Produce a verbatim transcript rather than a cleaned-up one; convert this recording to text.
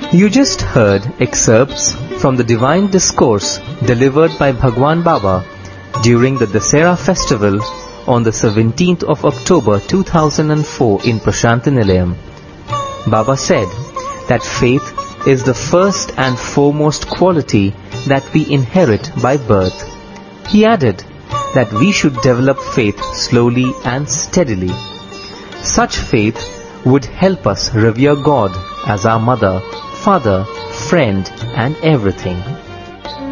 You just heard excerpts from the Divine Discourse delivered by Bhagwan Baba during the Dasera festival on the seventeenth of October two thousand four in Prasanthi Nilayam. Baba said that faith is the first and foremost quality that we inherit by birth. He added that we should develop faith slowly and steadily. Such faith would help us revere God as our mother, father, friend, and everything.